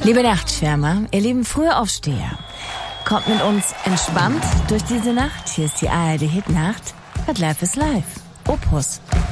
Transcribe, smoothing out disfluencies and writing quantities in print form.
Liebe Nachtschwärmer, ihr lieben Frühaufsteher, kommt mit uns entspannt durch diese Nacht. Hier ist die ARD Hitnacht mit Life is Life. Opus.